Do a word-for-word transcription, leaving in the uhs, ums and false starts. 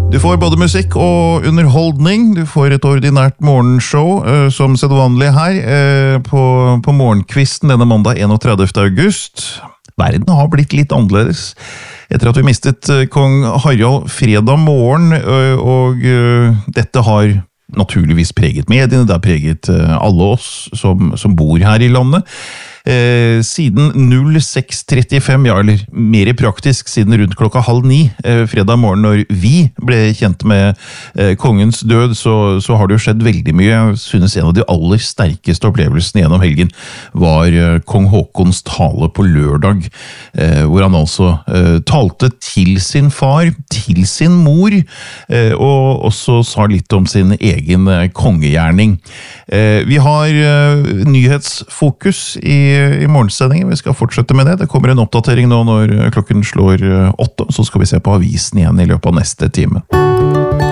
Du får både musikk og underholdning. Du får et ordinært morgenshow, uh, som sedvanlig her, uh, på, på morgenkvisten denne mandag enogtredivte august. Verden har blitt litt annerledes etter at vi mistet uh, kong Harald fredag morgen, uh, og uh, dette har naturligvis preget mediene, det har preget uh, alle oss som, som bor her i landet. Eh, siden seks trettifem, ja, eller mer praktisk, siden rundt klokka halv ni, eh, fredag morgen når vi ble kjent med eh, kongens død, så, så har det jo skjedd veldig mye. Jeg synes en av de aller sterkeste opplevelsene gjennom helgen var eh, kong Haakons tale på lørdag, eh, hvor han altså eh, talte til sin far, til sin mor, eh, og også sa litt om sin egen eh, kongegjerning. Eh, vi har eh, nyhetsfokus i i morgensendingen. Vi skal fortsette med det. Det kommer en oppdatering nå når klokken slår åtte, så skal vi se på avisen igjen i løpet av neste time.